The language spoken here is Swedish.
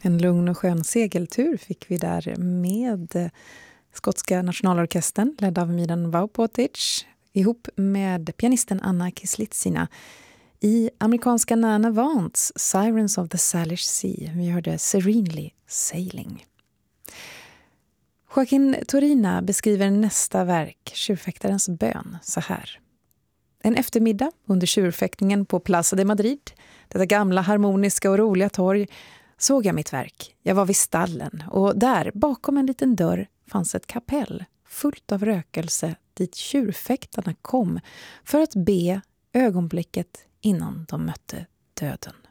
En lugn och skön segeltur fick vi där med skotska nationalorkestern ledd av Miran Vaupotic ihop med pianisten Anna Kislitsina i amerikanska Nana Vants Sirens of the Salish Sea. Vi hörde Serenely Sailing. Joaquin Turina beskriver nästa verk, Tjurfäktarens bön, så här. En eftermiddag under tjurfäktningen på Plaza de Madrid, detta gamla harmoniska och roliga torg, såg jag mitt verk. Jag var vid stallen och där, bakom en liten dörr, fanns ett kapell fullt av rökelse dit tjurfäktarna kom för att be ögonblicket innan de mötte döden.